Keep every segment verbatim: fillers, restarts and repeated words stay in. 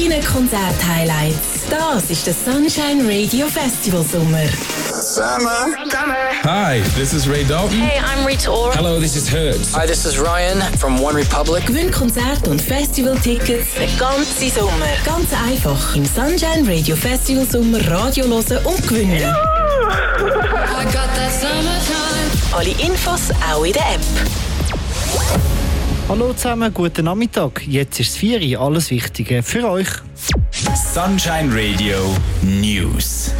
deinen Konzert-Highlights. Das ist der Sunshine Radio Festival Sommer. Summer. Summer. Hi, this is Ray Dalton. Hey, I'm Rita Ora. Hello, this is Hertz. Hi, this is Ryan from One Republic. Gewinn Konzert- und Festival-Tickets den ganzen Sommer. Ganz einfach. Im Sunshine Radio Festival Sommer Radio hören und gewinnen. I got that summertime. Alle Infos auch in der App. Hallo zusammen, guten Nachmittag. Jetzt ist es vier Uhr, alles Wichtige für euch. Sunshine Radio News.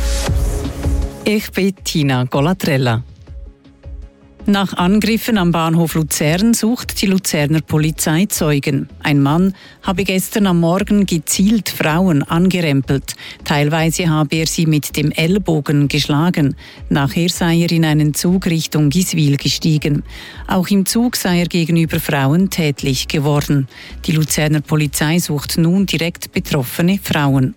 Ich bin Tina Golatrella. Nach Angriffen am Bahnhof Luzern sucht die Luzerner Polizei Zeugen. Ein Mann habe gestern am Morgen gezielt Frauen angerempelt. Teilweise habe er sie mit dem Ellbogen geschlagen. Nachher sei er in einen Zug Richtung Giswil gestiegen. Auch im Zug sei er gegenüber Frauen tätlich geworden. Die Luzerner Polizei sucht nun direkt betroffene Frauen.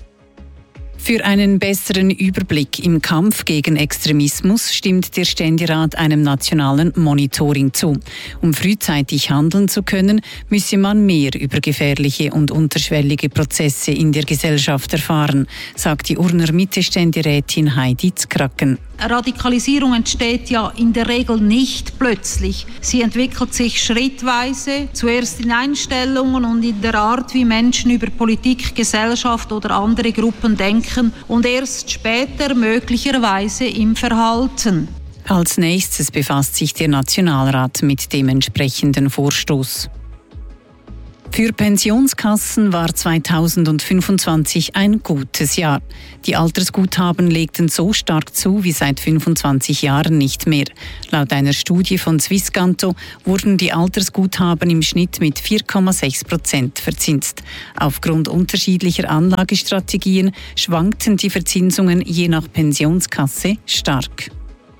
Für einen besseren Überblick im Kampf gegen Extremismus stimmt der Ständerat einem nationalen Monitoring zu. Um frühzeitig handeln zu können, müsse man mehr über gefährliche und unterschwellige Prozesse in der Gesellschaft erfahren, sagt die Urner Mitte-Ständerätin Heidi Zkracken. Radikalisierung entsteht ja in der Regel nicht plötzlich. Sie entwickelt sich schrittweise, zuerst in Einstellungen und in der Art, wie Menschen über Politik, Gesellschaft oder andere Gruppen denken und erst später möglicherweise im Verhalten. Als nächstes befasst sich der Nationalrat mit dem entsprechenden Vorstoß. Für Pensionskassen war zweitausendfünfundzwanzig ein gutes Jahr. Die Altersguthaben legten so stark zu wie seit fünfundzwanzig Jahren nicht mehr. Laut einer Studie von Swisscanto wurden die Altersguthaben im Schnitt mit vier Komma sechs Prozent verzinst. Aufgrund unterschiedlicher Anlagestrategien schwankten die Verzinsungen je nach Pensionskasse stark.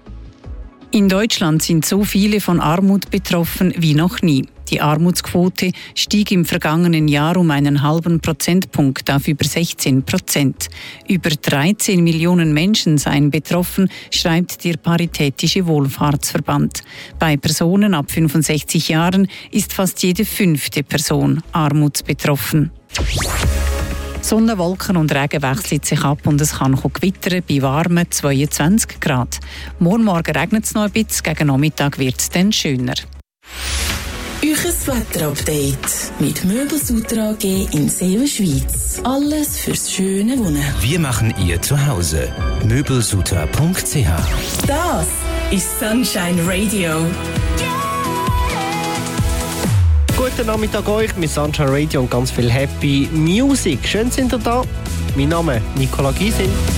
In Deutschland sind so viele von Armut betroffen wie noch nie. Die Armutsquote stieg im vergangenen Jahr um einen halben Prozentpunkt auf über sechzehn Prozent. Über dreizehn Millionen Menschen seien betroffen, schreibt der Paritätische Wohlfahrtsverband. Bei Personen ab fünfundsechzig Jahren ist fast jede fünfte Person armutsbetroffen. Sonne, Wolken und Regen wechseln sich ab und es kann gewittern bei warmen zweiundzwanzig Grad. Morgen Morgen regnet es noch ein bisschen, gegen Nachmittag wird es dann schöner. Euches Wetterupdate mit Möbelsutra A G in Seelenschweiz. Alles fürs schöne Wohnen. Wir machen ihr zu Hause. möbelsutra punkt c h. Das ist Sunshine Radio. Guten Nachmittag euch mit Sunshine Radio und ganz viel Happy Music. Schön sind ihr da. Mein Name ist Nicola Gysin.